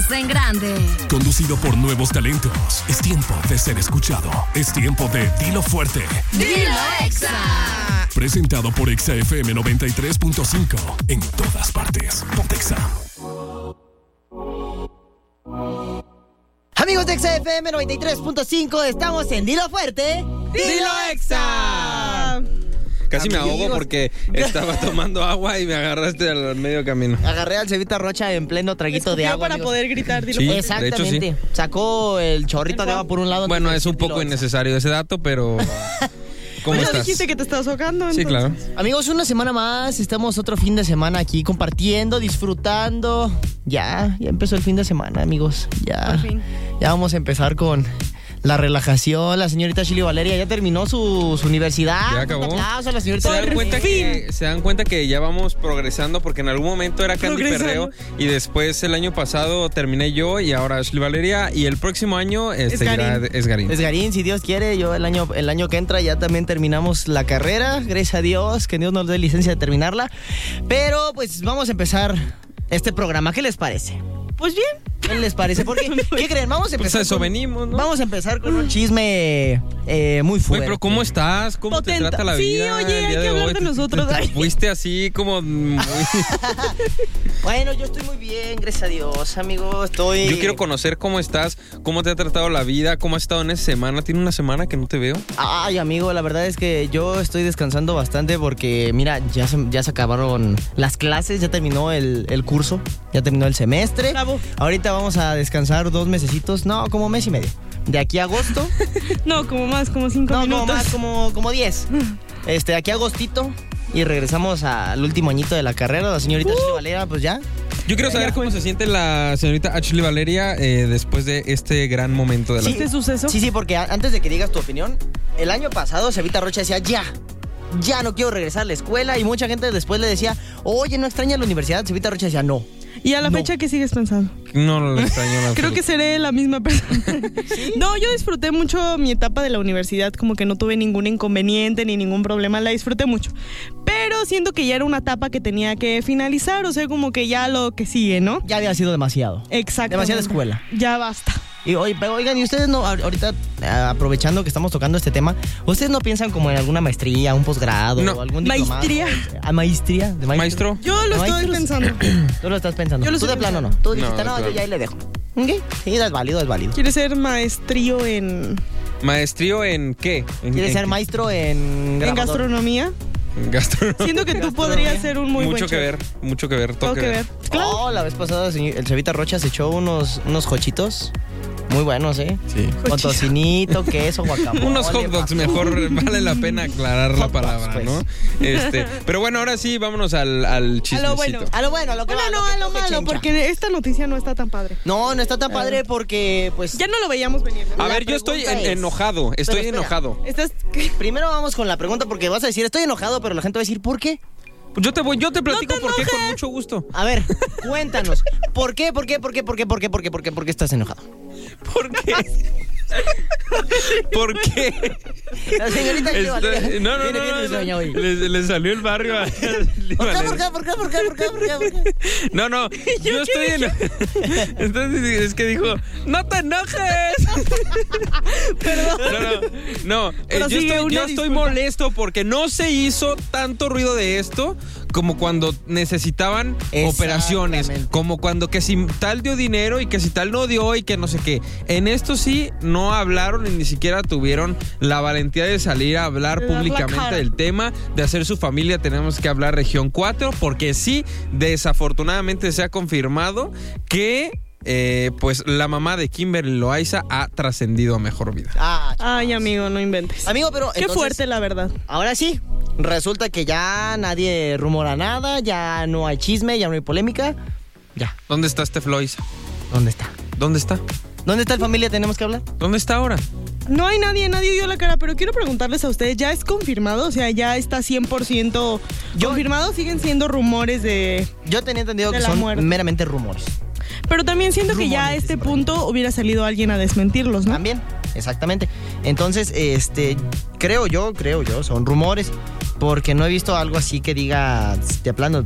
Exa en grande. Conducido por nuevos talentos. Es tiempo de ser escuchado. Es tiempo de Dilo Fuerte. ¡Dilo Exa! Presentado por Exa FM 93.5. En todas partes. Ponte Exa. Amigos de Exa FM 93.5, estamos en Dilo Fuerte. ¡Dilo Exa! Casi me ahogo porque estaba tomando agua y me agarraste al medio camino. Agarré al Cevita Rocha en pleno traguito de agua. Para amigos. poder gritar, dilo. Sí, Exactamente. de hecho, sí. Sacó el chorrito de agua por un lado. Bueno, entonces, es un poco Dilo innecesario ese dato, pero... ¿Cómo Bueno, estás? dijiste que te estabas ahogando. Sí, claro. Amigos, una semana más, estamos otro fin de semana aquí compartiendo, disfrutando. Ya empezó el fin de semana, amigos. Por fin. Ya vamos a empezar con la relajación. La señorita Shirley Valeria ya terminó su universidad. Ya acabó. Un aplauso a la señorita. Se dan cuenta que ya vamos progresando, porque en algún momento era Candy Progresando. Perreo y después el año pasado terminé yo y ahora Ashley Valeria y el próximo año Es ya Garín. es Garín. Es Garín, si Dios quiere. Yo el año que entra ya también terminamos la carrera. Gracias a Dios, que Dios nos dé licencia de terminarla. Pero pues vamos a empezar este programa. ¿Qué les parece? Pues bien. ¿Qué les parece? Porque, ¿qué creen? Vamos a Pues empezar. a eso venimos, ¿no? Vamos a empezar con un chisme muy Güey, fuerte. pero ¿cómo estás? ¿Cómo Potente. te trata la Sí, vida? oye, el hay día que hablar hoy? de nosotros. Te fuiste así como muy... Bueno, yo estoy muy bien, gracias a Dios, amigo. Yo quiero conocer cómo estás, cómo te ha tratado la vida, cómo has estado en esa semana. ¿Tiene una semana que no te veo? Ay, amigo, la verdad es que yo estoy descansando bastante porque, mira, ya se acabaron las clases, ya terminó el curso, ya terminó el semestre. Bravo. Ahorita vamos a descansar 2 mesecitos, no, como mes y medio. De aquí a agosto, No, como 5 no, minutos. como 10. De aquí a agostito y regresamos al último añito de la carrera. La señorita Shirley Valeria, pues ya. Yo quiero saber cómo se siente la señorita Ashley Valeria después de este gran momento de la vida. ¿Este suceso? Sí, porque antes de que digas tu opinión, el año pasado Cevita Rocha decía, ya no quiero regresar a la escuela, y mucha gente después le decía, oye, ¿no extrañas la universidad? Cevita Rocha decía, no. ¿Y a la No. fecha qué sigues pensando? No lo extraño. en Creo que absoluto. seré la misma persona. No, yo disfruté mucho mi etapa de la universidad, como que no tuve ningún inconveniente ni ningún problema, la disfruté mucho. Pero siento que ya era una etapa que tenía que finalizar, o sea, como que ya lo que sigue, ¿no? Ya había sido demasiado. Exacto. Demasiada escuela. Ya basta. Y oigan, y ustedes no, ahorita aprovechando que estamos tocando este tema, ¿ustedes no piensan como en alguna maestría, un posgrado No. o algún diplomado? Maestría. ¿Maestría? ¿De Maestro. Yo lo estoy Maestros. pensando. Tú lo estás pensando. Yo lo Tú de estoy plano no. pensando. Tú dijiste, No, no, de yo plano. ya ahí le dejo. ¿Ok? Sí, es válido. ¿Quieres ser maestrío en ¿Maestrío en qué? ¿Quieres ser qué? maestro en grabador? gastronomía? En gastronomía. Siento que tú podrías ser un muy buen Mucho que chef. ver, mucho que ver. Tengo que ver. Claro. Oh, la vez pasada el Cevita Rocha se echó unos jochitos muy buenos, ¿eh? Sí. Con tocinito, queso, guacamole. Unos hot dogs, mejor vale la pena aclarar la Hot dogs, palabra, pues. ¿no? Pero bueno, ahora sí, vámonos al chismecito. bueno. A lo bueno, a lo que Bueno, no, que a lo toque malo, chencha. porque esta noticia no está tan padre. No está tan padre porque, pues... Ya no lo veíamos venir, ¿no? A La ver, yo estoy pregunta es- enojado, estoy Pero espera. enojado. Estás... Primero vamos con la pregunta porque vas a decir, estoy enojado, pero la gente va a decir, ¿por qué? Pues yo te platico te por qué con enojes. mucho gusto. A ver, cuéntanos. ¿Por qué estás enojado? ¿Por qué? ¿Por qué? La señorita Shirley Valeria No, viene bien risueña hoy. Le salió el barrio a... ¿Por qué? No, yo estoy Entonces es que dijo, ¡no te enojes! Perdón. No, Pero sigue yo una estoy disculpa. molesto porque no se hizo tanto ruido de esto como cuando necesitaban operaciones, Exactamente. como cuando que si tal dio dinero y que si tal no dio y que no sé qué. En esto sí no hablaron y ni siquiera tuvieron la valentía de salir a hablar De dar la públicamente cara. del tema, de hacer su familia. Tenemos que hablar región 4 porque sí, desafortunadamente se ha confirmado que pues la mamá de Kimberly Loaiza ha trascendido a mejor vida. Ay, amigo, no inventes. Amigo, pero Qué entonces, fuerte, la verdad. ahora sí, resulta que ya nadie rumora nada, ya no hay chisme, ya no hay polémica. Ya, ¿Dónde está Loaiza? ¿dónde está? ¿Dónde está? ¿Dónde está el familia? Tenemos que hablar. ¿Dónde está ahora? No hay nadie dio la cara, pero quiero preguntarles a ustedes, ¿ya es confirmado? O sea, ¿ya está 100% confirmado? ¿Siguen siendo rumores de...? Yo tenía entendido De que la son muerte. meramente rumores. Pero también siento que ya a Rumores, este dicen por ahí. punto hubiera salido alguien a desmentirlos, ¿no? También, exactamente. Entonces, creo yo, son rumores, porque no he visto algo así que diga de plano,